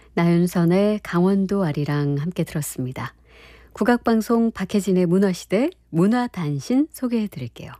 나윤선의 강원도 아리랑 함께 들었습니다. 국악방송 박혜진의 문화시대 문화단신 소개해드릴게요.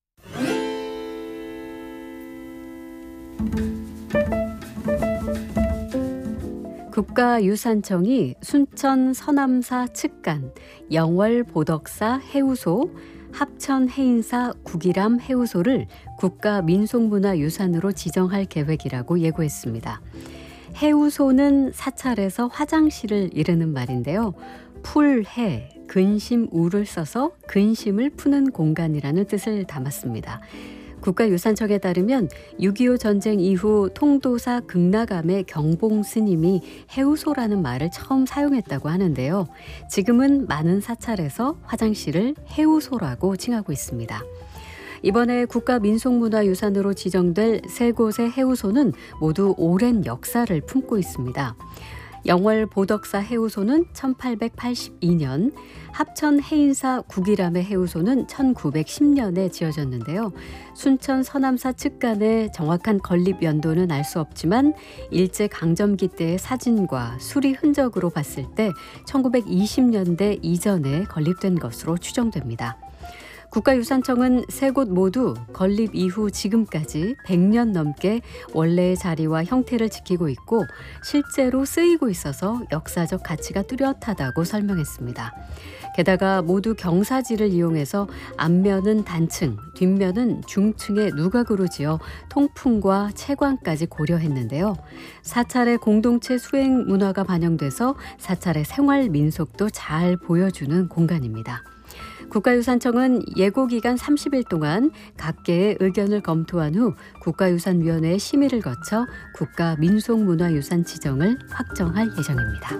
국가유산청이 순천 서남사 측간, 영월 보덕사 해우소, 합천 해인사 국이람 해우소를 국가민속문화유산으로 지정할 계획이라고 예고했습니다. 해우소는 사찰에서 화장실을 이르는 말인데요. 풀해, 근심우를 써서 근심을 푸는 공간이라는 뜻을 담았습니다. 국가유산청에 따르면 6.25 전쟁 이후 통도사 극락암의 경봉 스님이 해우소라는 말을 처음 사용했다고 하는데요. 지금은 많은 사찰에서 화장실을 해우소라고 칭하고 있습니다. 이번에 국가민속문화유산으로 지정될 세 곳의 해우소는 모두 오랜 역사를 품고 있습니다. 영월 보덕사 해우소는 1882년, 합천 해인사 국이람의 해우소는 1910년에 지어졌는데요. 순천 서남사 측간의 정확한 건립 연도는 알 수 없지만 일제강점기 때의 사진과 수리 흔적으로 봤을 때 1920년대 이전에 건립된 것으로 추정됩니다. 국가유산청은 세 곳 모두 건립 이후 지금까지 100년 넘게 원래의 자리와 형태를 지키고 있고 실제로 쓰이고 있어서 역사적 가치가 뚜렷하다고 설명했습니다. 게다가 모두 경사지를 이용해서 앞면은 단층, 뒷면은 중층의 누각으로 지어 통풍과 채광까지 고려했는데요. 사찰의 공동체 수행 문화가 반영돼서 사찰의 생활 민속도 잘 보여주는 공간입니다. 국가유산청은 예고기간 30일 동안 각계의 의견을 검토한 후 국가유산위원회의 심의를 거쳐 국가민속문화유산 지정을 확정할 예정입니다.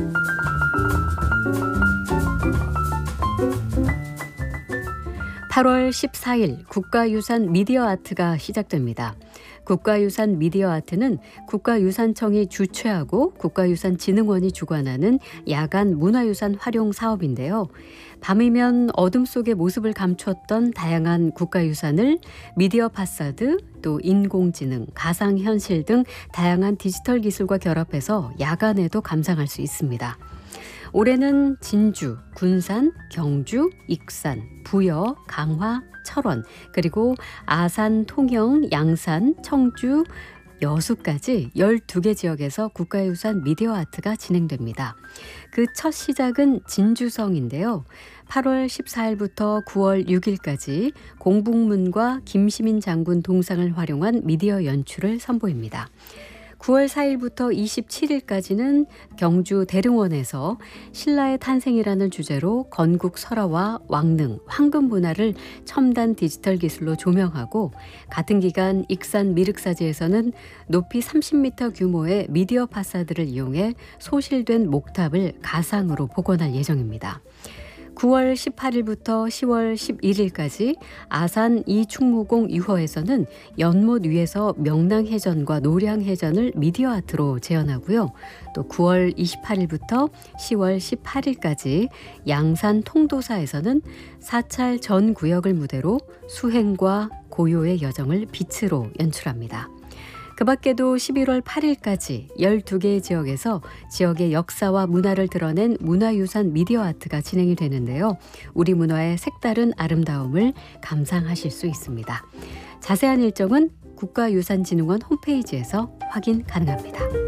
8월 14일 국가유산 미디어아트가 시작됩니다. 국가유산 미디어아트는 국가유산청이 주최하고 국가유산진흥원이 주관하는 야간 문화유산 활용 사업인데요. 밤이면 어둠 속의 모습을 감췄던 다양한 국가유산을 미디어 파사드, 또 인공지능, 가상현실 등 다양한 디지털 기술과 결합해서 야간에도 감상할 수 있습니다. 올해는 진주, 군산, 경주, 익산, 부여, 강화, 철원, 그리고 아산, 통영, 양산, 청주, 여수까지 12개 지역에서 국가유산 미디어아트가 진행됩니다. 그 첫 시작은 진주성인데요. 8월 14일부터 9월 6일까지 공북문과 김시민 장군 동상을 활용한 미디어 연출을 선보입니다. 9월 4일부터 27일까지는 경주 대릉원에서 신라의 탄생이라는 주제로 건국 설화와 왕릉, 황금 문화를 첨단 디지털 기술로 조명하고 같은 기간 익산 미륵사지에서는 높이 30m 규모의 미디어 파사드를 이용해 소실된 목탑을 가상으로 복원할 예정입니다. 9월 18일부터 10월 11일까지 아산 이충무공 유허에서는 연못 위에서 명랑해전과 노량해전을 미디어 아트로 재현하고요. 또 9월 28일부터 10월 18일까지 양산 통도사에서는 사찰 전 구역을 무대로 수행과 고요의 여정을 빛으로 연출합니다. 그 밖에도 11월 8일까지 12개의 지역에서 지역의 역사와 문화를 드러낸 문화유산 미디어 아트가 진행이 되는데요. 우리 문화의 색다른 아름다움을 감상하실 수 있습니다. 자세한 일정은 국가유산진흥원 홈페이지에서 확인 가능합니다.